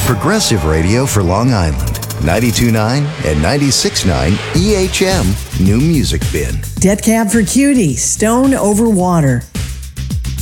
Progressive radio for Long Island. 92.9 and 96.9 EHM New Music Bin. Dead Cab for Cutie, Stone Over Water.